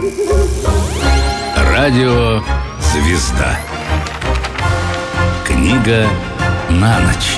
Радио «Звезда». Книга на ночь.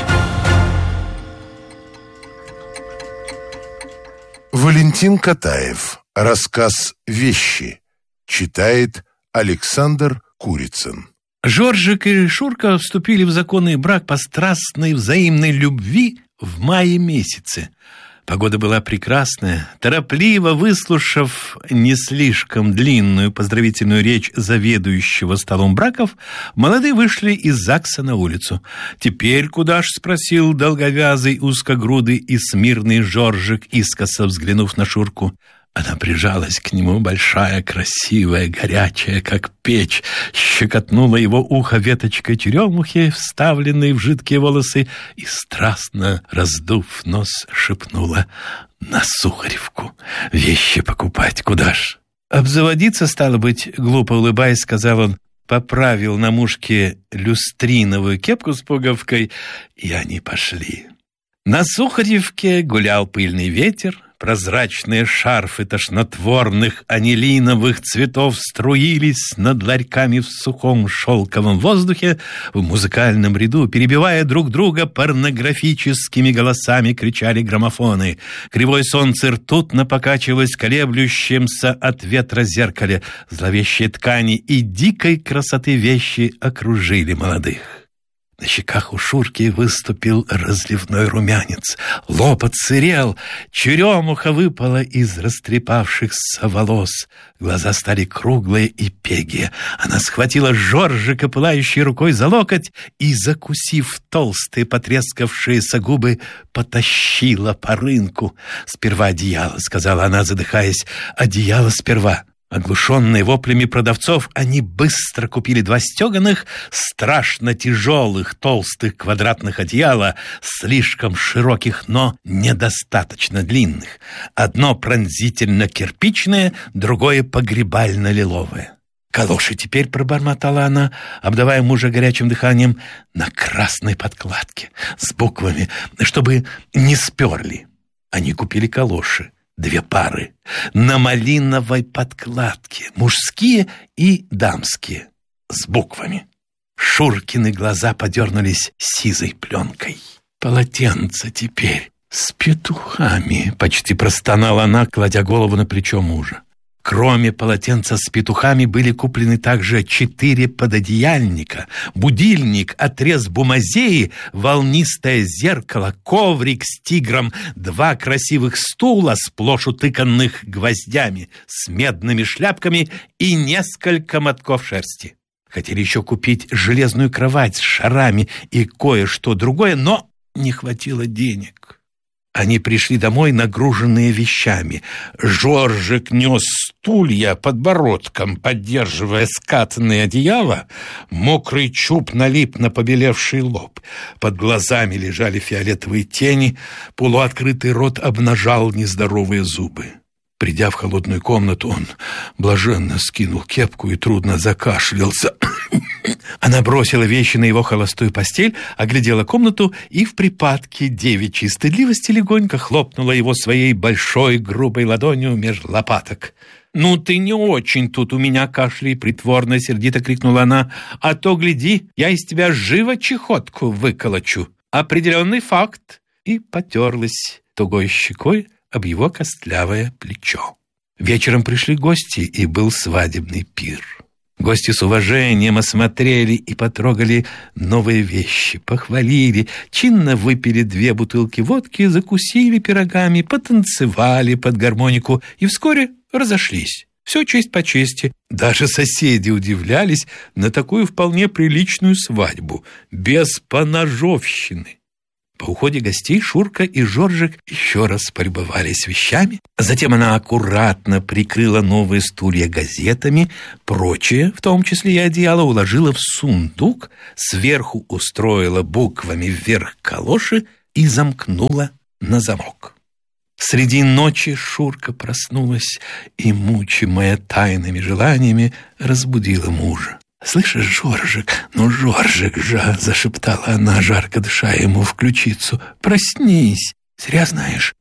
Валентин Катаев. Рассказ «Вещи». Читает Александр Курицын. Жоржик и Шурка вступили в законный брак по страстной взаимной любви в мае месяце. Погода была прекрасная. Торопливо выслушав не слишком длинную поздравительную речь заведующего столом браков, молодые вышли из ЗАГСа на улицу. «Теперь куда ж?» — спросил долговязый, узкогрудый и смирный Жоржик, искоса взглянув на Шурку. Она прижалась к нему, большая, красивая, горячая, как печь, щекотнула его ухо веточкой черемухи, вставленной в жидкие волосы, и, страстно раздув нос, шепнула: «На Сухаревку вещи покупать куда ж?» «Обзаводиться, стало быть», — глупо улыбаясь, сказал он, поправил на мушке люстриновую кепку с пуговкой, и они пошли. На Сухаревке гулял пыльный ветер. Прозрачные шарфы тошнотворных анилиновых цветов струились над ларьками в сухом шелковом воздухе. В музыкальном ряду, перебивая друг друга, порнографическими голосами кричали граммофоны. Кривое солнце ртутно покачивалось в колеблющемся от ветра зеркале. Зловещие ткани и дикой красоты вещи окружили молодых. На щеках у Шурки выступил разливной румянец. Лоб отсырел, черемуха выпала из растрепавшихся волос. Глаза стали круглые и пегие. Она схватила Жоржика пылающей рукой за локоть и, закусив толстые потрескавшиеся губы, потащила по рынку. «Сперва одеяло», — сказала она, задыхаясь. «Одеяло сперва». Оглушенные воплями продавцов, они быстро купили 2 стеганых, страшно тяжелых, толстых квадратных одеяла, слишком широких, но недостаточно длинных. Одно пронзительно-кирпичное, другое погребально-лиловое. «Калоши теперь», — пробормотала она, обдавая мужа горячим дыханием, «на красной подкладке, с буквами, чтобы не сперли». Они купили калоши. 2 пары, на малиновой подкладке, мужские и дамские, с буквами. Шуркины глаза подернулись сизой пленкой. «Полотенце теперь с петухами», — почти простонала она, кладя голову на плечо мужа. Кроме полотенца с петухами были куплены также 4 пододеяльника, будильник, отрез бумазеи, волнистое зеркало, коврик с тигром, 2 красивых стула, сплошь утыканных гвоздями, с медными шляпками и несколько мотков шерсти. Хотели еще купить железную кровать с шарами и кое-что другое, но не хватило денег. Они пришли домой, нагруженные вещами. Жоржик нес стулья подбородком, поддерживая скатанное одеяло. Мокрый чуб налип на побелевший лоб. Под глазами лежали фиолетовые тени. Полуоткрытый рот обнажал нездоровые зубы. Придя в холодную комнату, он блаженно скинул кепку и трудно закашлялся. Она бросила вещи на его холостую постель, оглядела комнату и в припадке девичьей стыдливости легонько хлопнула его своей большой грубой ладонью меж лопаток. «Ну ты не очень тут у меня кашляй!» — притворно сердито крикнула она. «А то, гляди, я из тебя живо чехотку выколочу. Определенный факт!» И потерлась тугой щекой об его костлявое плечо. Вечером пришли гости, и был свадебный пир. Гости с уважением осмотрели и потрогали новые вещи, похвалили, чинно выпили 2 бутылки водки, закусили пирогами, потанцевали под гармонику и вскоре разошлись. Все честь по чести. Даже соседи удивлялись на такую вполне приличную свадьбу, без поножовщины. По уходе гостей Шурка и Жоржик еще раз полюбовались вещами. Затем она аккуратно прикрыла новые стулья газетами, прочее, в том числе и одеяло, уложила в сундук, сверху устроила буквами вверх калоши и замкнула на замок. Среди ночи Шурка проснулась и, мучимая тайными желаниями, разбудила мужа. «Слышишь, Жоржик, ну, Жоржик же!» — зашептала она, жарко дыша ему в ключицу. «Проснись! Зря, знаешь,